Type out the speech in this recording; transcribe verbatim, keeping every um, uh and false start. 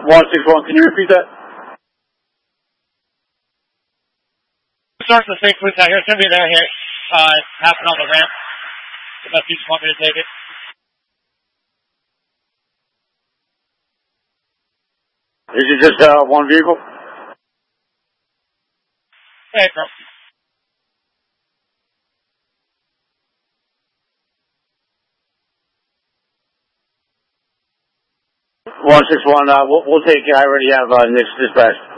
one six one, can you repeat that? Starts the six weeks out here. It's going to be there here. Uh, happening on the ramp. If you just want me to take it. Is it just uh, one vehicle? Hey, bro. one six one, uh, we'll, we'll take it. I already have uh, Nick's dispatch.